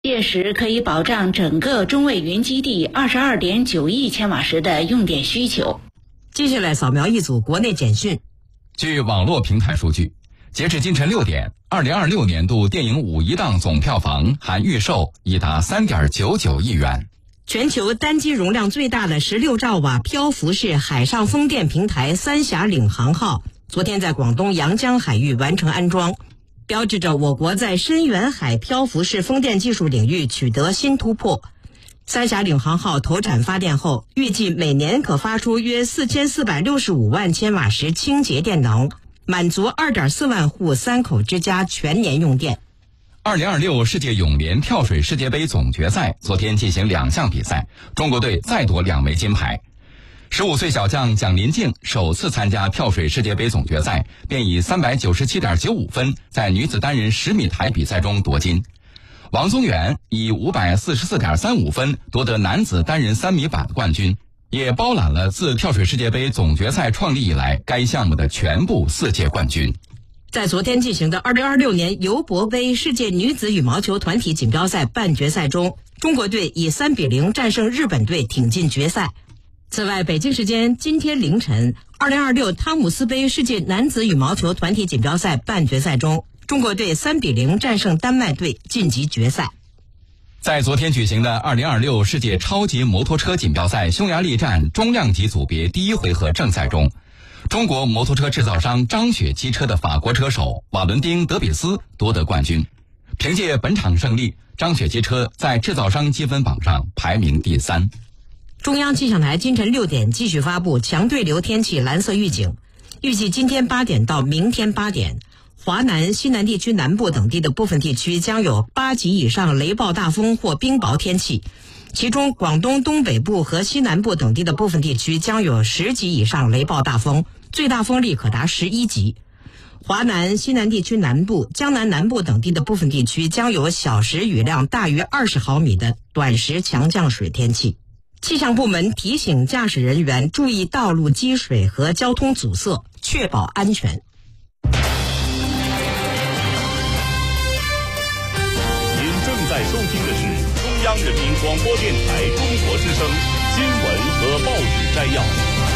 届时可以保障整个中卫云基地22.9亿千瓦时的用电需求。 接下来扫描一组国内简讯。 据网络平台数据，截至今晨6点，2026年度电影五一档总票房含预售已达3.99亿元。 全球单机容量最大的16兆瓦漂浮式海上风电平台三峡领航号昨天在广东阳江海域完成安装，标志着我国在深远海漂浮式风电技术领域取得新突破。三峡领航号投产发电后，预计每年可发出约4465万千瓦时清洁电能，满足2.4万户3口之家全年用电。 2026世界泳联跳水世界杯总决赛昨天进行2项比赛，中国队再夺2枚金牌。15岁小将蒋林静首次参加跳水世界杯总决赛，便以397.95分在女子单人10米台比赛中夺金。王宗源以544.35分夺得男子单人3米板的冠军，也包揽了自跳水世界杯总决赛创立以来该项目的全部4届冠军。 在昨天进行的2026年尤伯杯世界女子羽毛球团体锦标赛半决赛中，中国队以3-0战胜日本队挺进决赛。此外，北京时间今天凌晨，2026汤姆斯杯世界男子羽毛球团体锦标赛半决赛中，中国队3-0战胜丹麦队晋级决赛。 在昨天举行的2026世界超级摩托车锦标赛匈牙利站中量级组别第1回合正赛中，中国摩托车制造商张雪机车的法国车手瓦伦丁·德比斯夺得冠军。凭借本场胜利，张雪机车在制造商积分榜上排名第3。 中央气象台今晨6点继续发布强对流天气蓝色预警，预计今天8点到明天8点，华南、西南地区南部等地的部分地区将有8级以上雷暴大风或冰雹天气，其中广东东北部和西南部等地的部分地区将有10级以上雷暴大风，最大风力可达11级。华南、西南地区南部、江南南部等地的部分地区将有小时雨量大于20毫米的短时强降水天气。气象部门提醒驾驶人员注意道路积水和交通阻塞，确保安全。 您正在收听的是中央人民广播电台中国之声新闻和报纸摘要。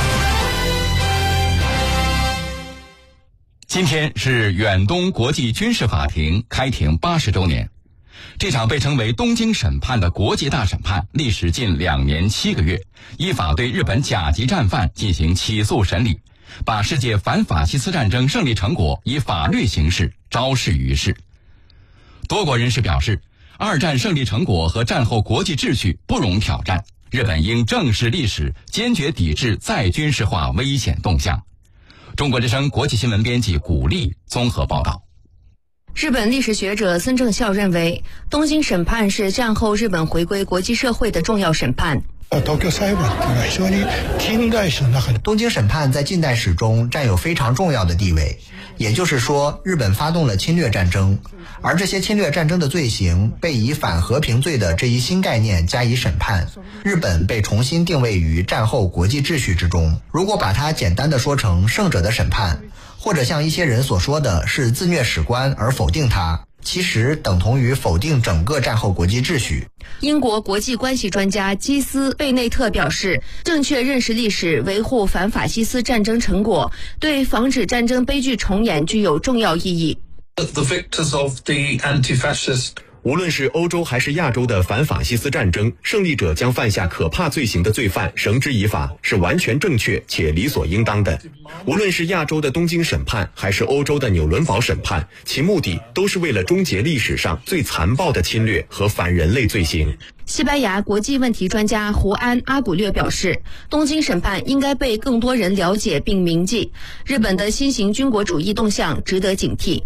今天是远东国际军事法庭开庭80周年。这场被称为东京审判的国际大审判历时近2年7个月，依法对日本甲级战犯进行起诉审理，把世界反法西斯战争胜利成果以法律形式昭示于世。多国人士表示，二战胜利成果和战后国际秩序不容挑战，日本应正视历史，坚决抵制再军事化危险动向。中国之声国际新闻编辑古丽综合报道。 日本历史学者孙正孝认为，东京审判是战后日本回归国际社会的重要审判。 东京审判在近代史中占有非常重要的地位，也就是说，日本发动了侵略战争，而这些侵略战争的罪行被以反和平罪的这一新概念加以审判，日本被重新定位于战后国际秩序之中。如果把它简单的说成胜者的审判，或者像一些人所说的是自虐史观而否定它，其实等同于否定整个战后国际秩序。 英国国际关系专家基斯·贝内特表示，正确认识历史，维护反法西斯战争成果，对防止战争悲剧重演具有重要意义。 无论是欧洲还是亚洲的反法西斯战争，胜利者将犯下可怕罪行的罪犯绳之以法，是完全正确且理所应当的。无论是亚洲的东京审判，还是欧洲的纽伦堡审判，其目的都是为了终结历史上最残暴的侵略和反人类罪行。 西班牙国际问题专家胡安·阿古略表示，东京审判应该被更多人了解并铭记。日本的新型军国主义动向值得警惕。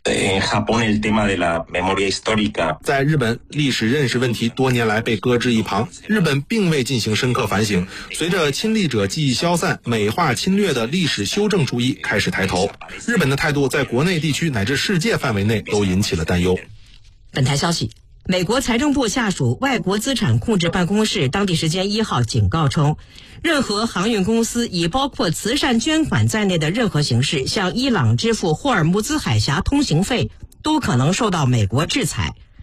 在日本，历史认识问题多年来被搁置一旁，日本并未进行深刻反省。随着亲历者记忆消散，美化侵略的历史修正主义开始抬头，日本的态度在国内地区乃至世界范围内都引起了担忧。 本台消息，美国财政部下属外国资产控制办公室当地时间1号警告称，任何航运公司以包括慈善捐款在内的任何形式向伊朗支付霍尔木兹海峡通行费，都可能受到美国制裁。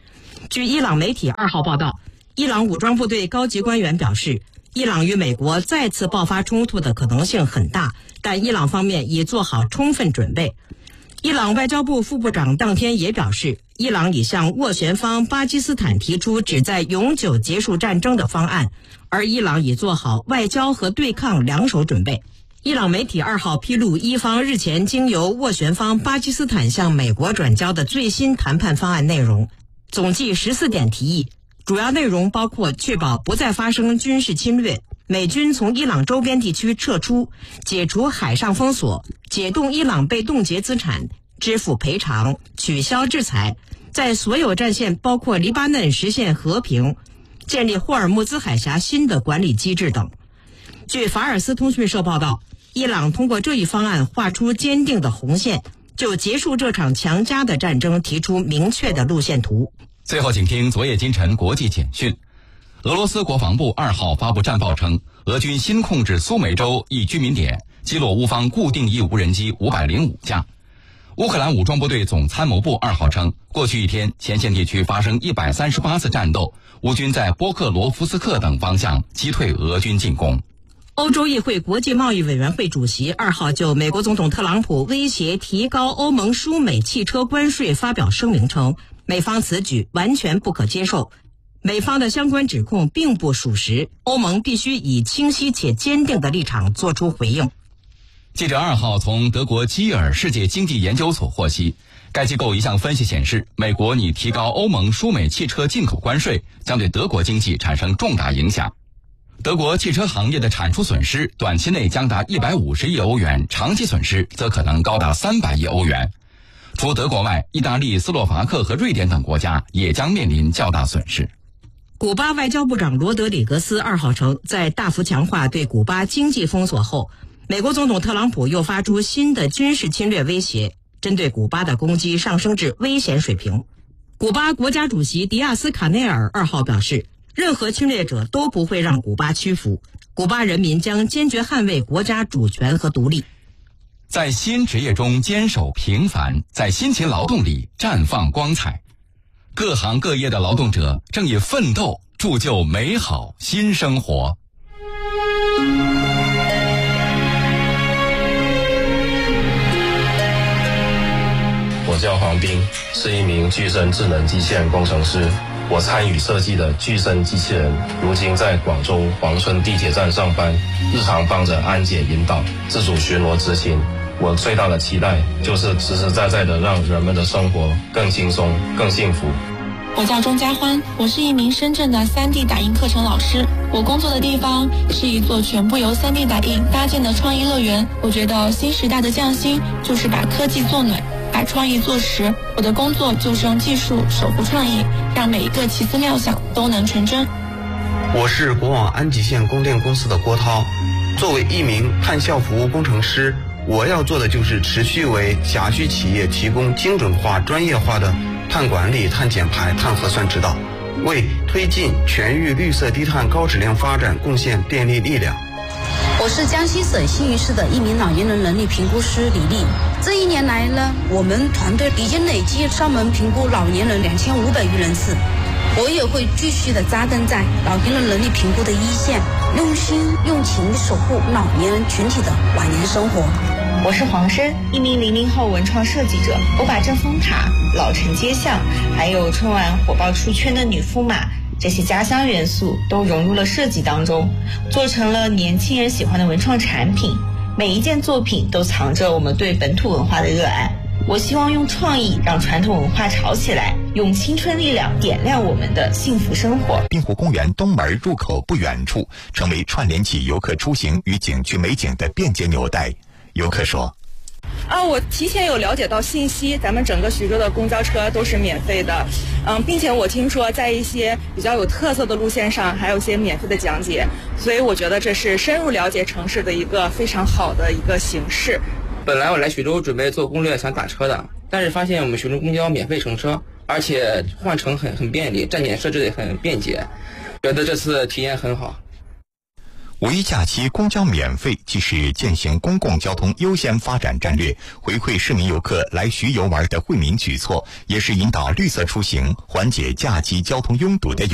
据伊朗媒体2号报道，伊朗武装部队高级官员表示，伊朗与美国再次爆发冲突的可能性很大，但伊朗方面已做好充分准备。伊朗外交部副部长当天也表示，伊朗已向斡旋方巴基斯坦提出旨在永久结束战争的方案，而伊朗已做好外交和对抗两手准备。伊朗媒体2号披露，伊方日前经由斡旋方巴基斯坦向美国转交的最新谈判方案内容，总计14点提议，主要内容包括确保不再发生军事侵略，美军从伊朗周边地区撤出，解除海上封锁，解冻伊朗被冻结资产，支付赔偿，取消制裁，在所有战线包括黎巴嫩实现和平，建立霍尔木兹海峡新的管理机制等。据法尔斯通讯社报道，伊朗通过这一方案画出坚定的红线，就结束这场强加的战争提出明确的路线图。 最后请听昨夜今晨国际简讯。俄罗斯国防部2号发布战报称，俄军新控制苏梅州一居民点，击落乌方固定翼无人机505架。乌克兰武装部队总参谋部2号称，过去一天前线地区发生138次战斗，乌军在波克罗夫斯克等方向击退俄军进攻。 欧洲议会国际贸易委员会主席2号就美国总统特朗普威胁提高欧盟输美汽车关税发表声明称，美方此举完全不可接受，美方的相关指控并不属实，欧盟必须以清晰且坚定的立场作出回应。 记者2号从德国基尔世界经济研究所获悉，该机构一项分析显示，美国拟提高欧盟输美汽车进口关税，将对德国经济产生重大影响。德国汽车行业的产出损失短期内将达150亿欧元，长期损失则可能高达300亿欧元。除德国外，意大利、斯洛伐克和瑞典等国家也将面临较大损失。 古巴外交部长罗德里格斯2号称，在大幅强化对古巴经济封锁后，美国总统特朗普又发出新的军事侵略威胁，针对古巴的攻击上升至危险水平。古巴国家主席迪亚斯卡内尔2号表示，任何侵略者都不会让古巴屈服，古巴人民将坚决捍卫国家主权和独立。 在新职业中坚守平凡，在辛勤劳动里绽放光彩。各行各业的劳动者正以奋斗铸就美好新生活。 我叫黄斌，是一名具身智能机器人工程师。我参与设计的具身机器人，如今在广州黄村地铁站上班，日常帮着安检引导、自主巡逻执勤。我最大的期待就是实实在在的让人们的生活更轻松、更幸福。 我叫钟家欢，我是一名深圳的3D 打印课程老师。我工作的地方是一座全部由3D 打印搭建的创意乐园。我觉得新时代的匠心就是把科技做暖，把创意做实。我的工作就是用技术守护创意，让每一个奇思妙想都能成真。 我是国网安吉县供电公司的郭涛，作为一名碳效服务工程师，我要做的就是持续为辖区企业提供精准化、专业化的碳管理、碳减排、碳核算指导，为推进全域绿色低碳高质量发展贡献电力力量。 我是江西省新余市的一名老年人能力评估师李丽。这1年来呢，我们团队已经累计上门评估老年人2500余人次。我也会继续的扎根在老年人能力评估的一线，用心用情守护老年人群体的晚年生活。 我是黄申，一名00后文创设计者。我把正风塔、老城街巷，还有春晚火爆出圈的女驸马这些家乡元素都融入了设计当中，做成了年轻人喜欢的文创产品。每一件作品都藏着我们对本土文化的热爱。我希望用创意让传统文化炒起来，用青春力量点亮我们的幸福生活。 滨湖公园东门入口不远处，成为串联起游客出行与景区美景的便捷纽带。游客说， 我提前有了解到信息，咱们整个徐州的公交车都是免费的，并且我听说在一些比较有特色的路线上还有一些免费的讲解，所以我觉得这是深入了解城市的一个非常好的一个形式。 本来我来徐州准备做攻略想打车的，但是发现我们徐州公交免费乘车，而且换乘很便利，站点设置也很便捷，觉得这次体验很好。 五一假期公交免费既是践行公共交通优先发展战略、回馈市民游客来徐游玩的惠民举措，也是引导绿色出行、缓解假期交通拥堵的